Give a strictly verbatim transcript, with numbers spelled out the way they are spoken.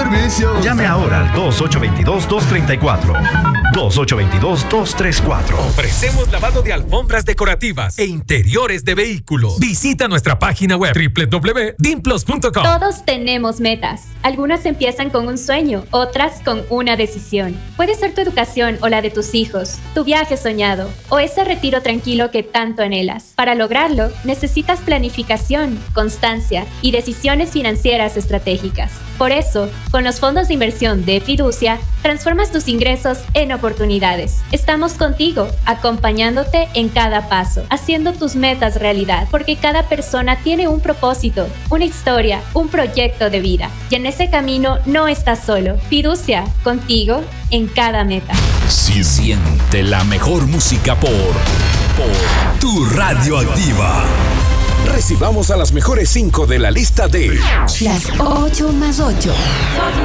servicio. Llame ahora al dos ocho dos dos, dos tres cuatro. dos ocho dos dos, dos tres cuatro. Ofrecemos lavado de alfombras decorativas e interiores de vehículos. Visita nuestra página web doble u doble u doble u punto dimplos punto com. Todos tenemos metas. Algunas empiezan con un sueño, otras con una decisión. Puede ser tu educación o la de tus hijos, tu viaje soñado o ese retiro tranquilo que tanto anhelas. Para lograrlo, necesitas planificación, constancia y decisiones financieras estratégicas. Por eso, con los fondos de inversión de Fiducia, transformas tus ingresos en oportunidades. Estamos contigo, acompañándote en cada paso, haciendo tus metas realidad, porque cada persona tiene un propósito, una historia, un proyecto de vida. Y en ese camino no estás solo. Fiducia, contigo en cada meta. Sí, siente la mejor música por, por Tu Radio Activa. Recibamos a las mejores cinco de la lista de Las ocho más ocho.